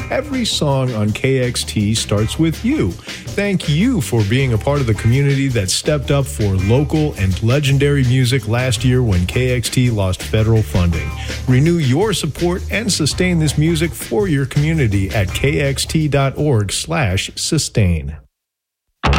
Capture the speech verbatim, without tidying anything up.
every song on K X T starts with you. Thank you for being a part of the community that stepped up for local and legendary music last year when K X T lost federal funding. Renew your support and sustain this music for your community at kxt.org slash sustain.